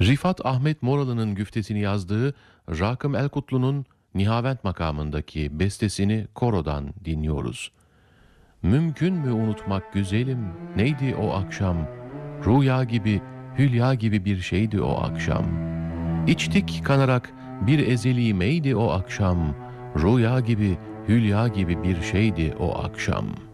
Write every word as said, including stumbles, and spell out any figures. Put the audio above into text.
Rifat Ahmet Moralı'nın güftesini yazdığı Rakım Elkutlu'nun Nihavent makamındaki bestesini korodan dinliyoruz. Mümkün mü unutmak güzelim, neydi o akşam? Rüya gibi, hülya gibi bir şeydi o akşam. İçtik kanarak bir ezeli meydi o akşam. Rüya gibi, hülya gibi bir şeydi o akşam.